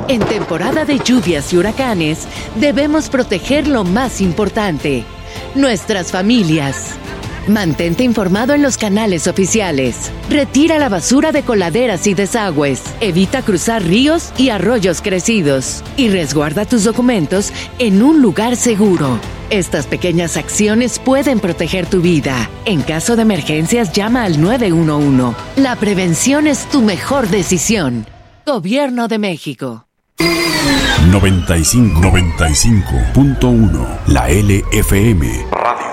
En temporada de lluvias y huracanes, debemos proteger lo más importante, nuestras familias. Mantente informado en los canales oficiales. Retira la basura de coladeras y desagües. Evita cruzar ríos y arroyos crecidos. Y resguarda tus documentos en un lugar seguro. Estas pequeñas acciones pueden proteger tu vida. En caso de emergencias, llama al 911. La prevención es tu mejor decisión. Gobierno de México. 95.1 La LFM Radio.